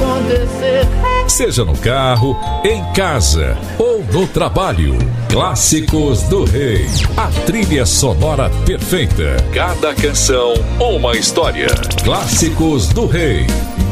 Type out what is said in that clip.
acontecer. Seja no carro, em casa ou no trabalho. Clássicos do Rei. A trilha sonora perfeita. Cada canção, uma história. Clássicos do Rei.